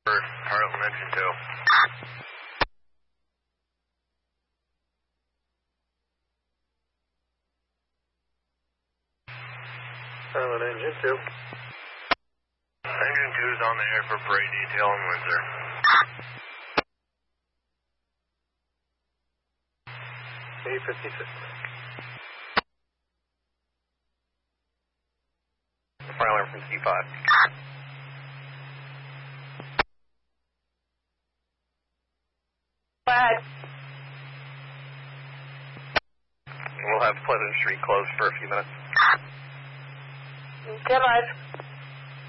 Harlan engine 2. Harlan engine 2. Engine 2 is on the air for parade detail in Windsor. A56. Fire alarm from C5. We'll have Pleasant Street closed for a few minutes. 10-5.